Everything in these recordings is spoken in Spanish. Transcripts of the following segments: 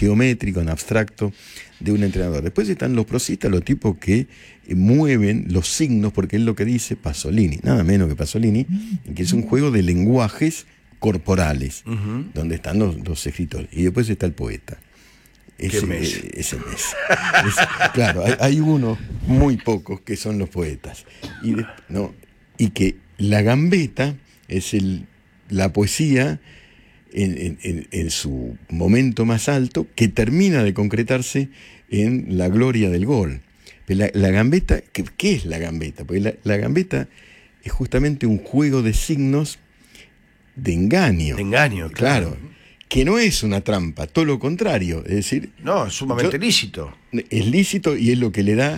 geométrico, en abstracto de un entrenador. Después están los prosistas, los tipos que mueven los signos, porque es lo que dice Pasolini, nada menos que Pasolini, que es un juego de lenguajes corporales, donde están los escritores. Y después está el poeta. Ese mes. Claro, hay unos muy pocos que son los poetas. Y que la gambeta es la poesía en su momento más alto, que termina de concretarse en la gloria del gol. La gambeta, ¿qué es la gambeta? Porque la gambeta es justamente un juego de signos de engaño. De engaño, claro. Que no es una trampa, todo lo contrario. Es decir, no, es sumamente lícito. Es lícito y es lo que le da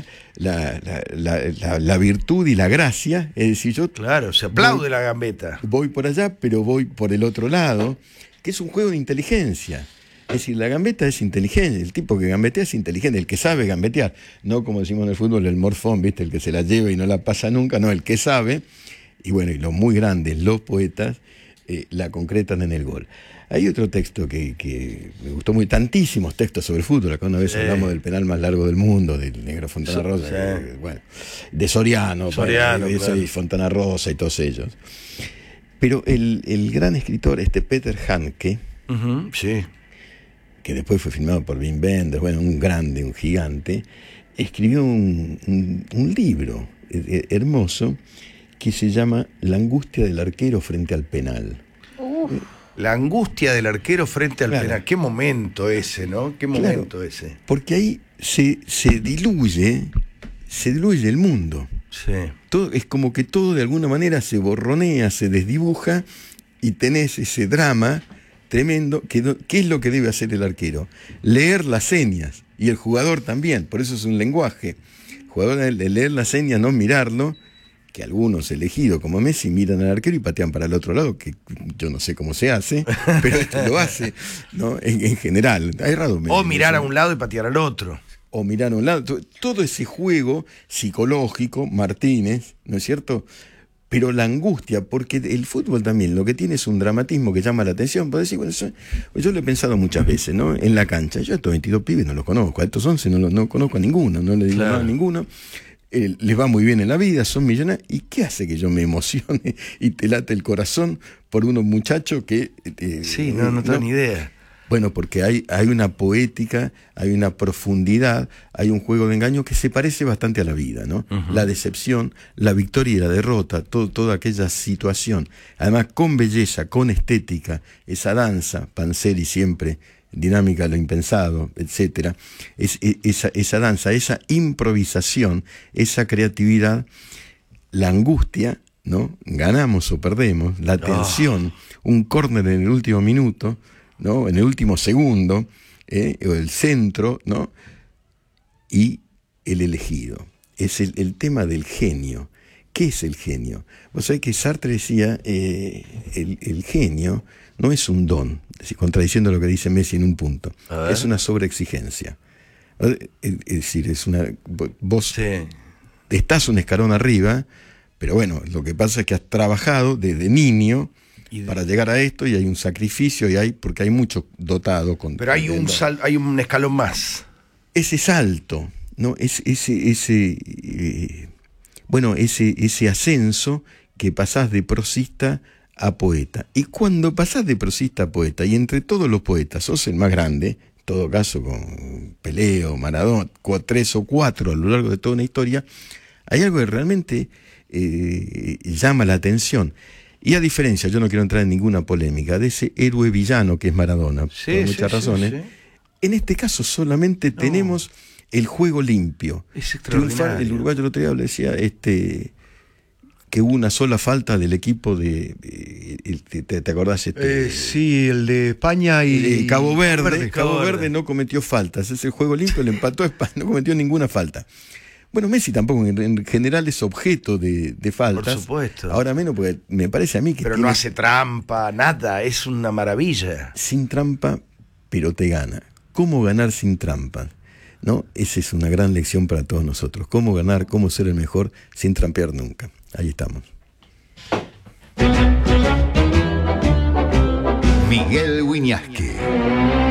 la virtud y la gracia. Es decir, claro, se aplaude la gambeta. Voy por allá, pero voy por el otro lado, que es un juego de inteligencia. Es decir, la gambeta es inteligencia, el tipo que gambetea es inteligente, el que sabe gambetear. No como decimos en el fútbol, el morfón, ¿viste? El que se la lleva y no la pasa nunca, no, el que sabe. Y bueno, y los muy grandes, los poetas, la concretan en el gol. Hay otro texto que me gustó muy, tantísimos textos sobre fútbol. Acá una vez hablamos del penal más largo del mundo, del negro Fontana Rosa, bueno, de Soriano, claro. Y Fontana Rosa y todos ellos. Pero el gran escritor, Peter Handke, que después fue filmado por Wim Wenders, bueno, un grande, un gigante, escribió un libro hermoso que se llama La angustia del arquero frente al penal. La angustia del arquero frente al penal. Qué momento ese, ¿no? Qué momento ese. Porque ahí se diluye el mundo. Sí. Todo, es como que todo de alguna manera se borronea, se desdibuja y tenés ese drama tremendo. ¿Qué es lo que debe hacer el arquero? Leer las señas. Y el jugador también, por eso es un lenguaje. El jugador de leer las señas, no mirarlo, que algunos elegidos como Messi miran al arquero y patean para el otro lado, que yo no sé cómo se hace, pero lo hace, ¿no? En general. O mirar a un lado y patear al otro. O mirar a un lado. Todo ese juego psicológico, Martínez, ¿no es cierto? Pero la angustia, porque el fútbol también lo que tiene es un dramatismo que llama la atención. Podés decir, bueno, yo lo he pensado muchas veces, ¿no? En la cancha. Yo a estos 22 pibes no los conozco, a estos 11 no conozco a ninguno, no le digo nada a ninguno. Les va muy bien en la vida, son millonarios. ¿Y qué hace que yo me emocione y te late el corazón por unos muchachos que... no tengo ni idea. Bueno, porque hay una poética, hay una profundidad, hay un juego de engaño que se parece bastante a la vida, ¿no? La decepción, la victoria y la derrota, toda aquella situación. Además, con belleza, con estética, esa danza, Panzeri siempre... dinámica, lo impensado, etcétera, esa danza, esa improvisación, esa creatividad, la angustia, ¿no? Ganamos o perdemos, la tensión, un córner en el último minuto, ¿no? En el último segundo, o el centro, ¿no? Y el elegido. Es el tema del genio. ¿Qué es el genio? Vos sabés que Sartre decía, el genio no es un don, contradiciendo lo que dice Messi en un punto, es una sobreexigencia. Es decir, vos estás un escalón arriba, pero bueno, lo que pasa es que has trabajado desde niño para llegar a esto, y hay un sacrificio, porque hay mucho dotado. Pero hay un escalón más. Ese salto, ¿no? Ese ascenso que pasás de prosista a poeta. Y cuando pasás de prosista a poeta, y entre todos los poetas sos el más grande, en todo caso con Pelé o Maradona, 3 o 4 a lo largo de toda una historia, hay algo que realmente llama la atención. Y a diferencia, yo no quiero entrar en ninguna polémica, de ese héroe villano que es Maradona, por muchas razones, en este caso solamente tenemos el juego limpio. Es extraordinario. El uruguayo el otro día le decía que hubo una sola falta del equipo ¿te acordás? Sí, el de España y Cabo Verde. Cabo Verde no cometió faltas. Es el juego limpio, le empató a España, no cometió ninguna falta. Bueno, Messi tampoco, en general es objeto de faltas. Por supuesto. Ahora menos, porque me parece a mí que... Pero no hace trampa, nada, es una maravilla. Sin trampa, pero te gana. ¿Cómo ganar sin trampa? ¿No? Esa es una gran lección para todos nosotros. Cómo ganar, cómo ser el mejor sin trampear nunca. Ahí estamos. Miguel Wiñaski.